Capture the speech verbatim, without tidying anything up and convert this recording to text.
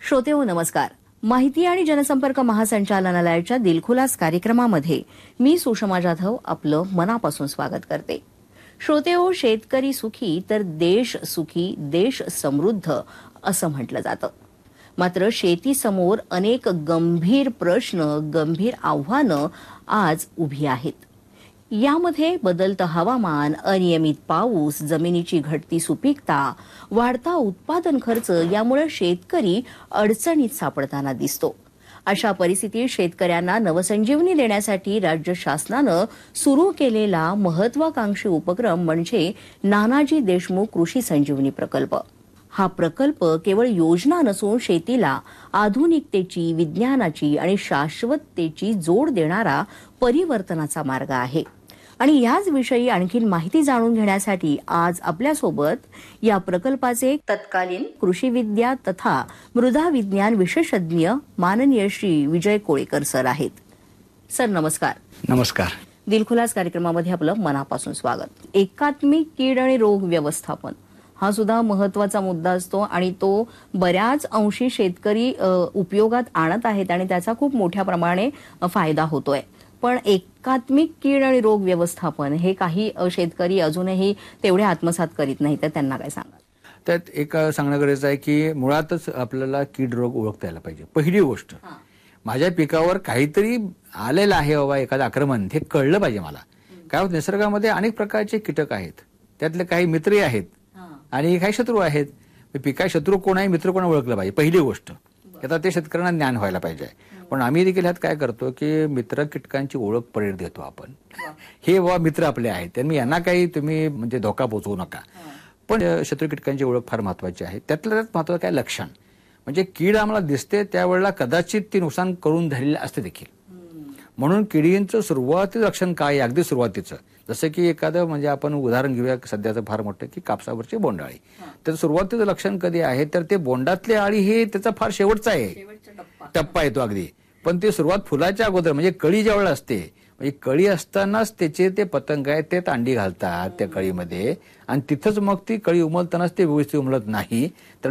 श्रोतेहो नमस्कार. माहिती आणि जनसंपर्क महासंचालनालयाच्या दिलखुलास कार्यक्रमामध्ये मी सुषमा जाधव आपलं मनापासून स्वागत करते. श्रोतेहो, शेतकरी सुखी तर देश सुखी, देश समृद्ध असं म्हटलं जातं. मात्र शेतीसमोर अनेक गंभीर प्रश्न, गंभीर आव्हानं आज उभी आहेत. यामध्ये बदलतं हवामान, अनियमित पाऊस, जमिनीची घटती सुपीकता, वाढता उत्पादन खर्च यामुळे शेतकरी अडचणीत सापडताना दिसतो. अशा परिस्थितीत शेतकऱ्यांना नवसंजीवनी देण्यासाठी राज्य शासनानं सुरू केलेला महत्वाकांक्षी उपक्रम म्हणजे नानाजी देशमुख कृषी संजीवनी प्रकल्प. हा प्रकल्प केवळ योजना नसून शेतीला आधुनिकतेची, विज्ञानाची आणि शाश्वततेची जोड देणारा परिवर्तनाचा मार्ग आहे. आणि याच विषयी आणखी माहिती जाणून घेण्यासाठी आज आपल्यासोबत या प्रकल्पाचे तत्कालीन कृषी विद्या तथा मृदा विज्ञान विशेषज्ञ माननीय श्री विजय कोळेकर सर आहेत. सर नमस्कार. नमस्कार. दिलखुलास कार्यक्रमामध्ये आपलं मनापासून स्वागत. एकात्मिक कीड आणि रोग व्यवस्थापन हा सुद्धा महत्वाचा मुद्दा असतो आणि तो बऱ्याच अंशी शेतकरी उपयोगात आणत आहेत आणि त्याचा खूप मोठ्या प्रमाणे फायदा होतोय. पण एकात्मिक कीड आणि रोग व्यवस्थापन हे काही शेतकरी अजूनही तेवढे आत्मसात करीत नाही, तर त्यांना काय सांगाल? त्यात एक सांगणं गरजेचं आहे की मुळातच आपल्याला कीड रोग ओळखता यायला पाहिजे. पहिली गोष्ट, माझ्या पिकावर काहीतरी आलेलं आहे बाबा, एखादं आक्रमण, हे कळलं पाहिजे मला. काय होतं, निसर्गामध्ये अनेक प्रकारचे कीटक आहेत, त्यातले काही मित्रही आहेत आणि काही शत्रू आहेत. पिका शत्रू कोण आहे, मित्र कोण ओळखलं पाहिजे, पहिली गोष्ट. आता ते शेतकऱ्यांना ज्ञान व्हायला पाहिजे. पण आम्ही देखील ह्यात काय करतो की मित्र कीटकांची ओळख पडेल देतो आपण. हे बाबा मित्र आपले आहेत, त्यांनी यांना काही तुम्ही म्हणजे धोका पोचवू नका. पण शत्रू कीटकांची ओळख फार महत्वाची आहे. त्यातलं त्यात महत्वाचं काय, लक्षण. म्हणजे कीड आम्हाला दिसते त्यावेळेला कदाचित ती नुकसान करून धरलेलं असते देखील. म्हणून किडींचं सुरुवातीचं लक्षण काय, अगदी सुरुवातीचं, जसं की एखादं म्हणजे आपण उदाहरण घेऊया सध्याचं फार मोठं की कापसावरची बोंडाळी. तर सुरुवातीचं लक्षण कधी आहे, तर ते बोंडातली आळी हे त्याचा फार शेवटचा आहे, टप्पा येतो अगदी. पण ते सुरुवात फुलाच्या अगोदर म्हणजे कळी ज्या वेळेला असते, म्हणजे कळी असतानाच त्याचे ते पतंग आहेत ते तांडी घालतात त्या कळीमध्ये आणि तिथंच मग ती कळी उमलतानाच ते व्यवस्थित उमलत नाही. तर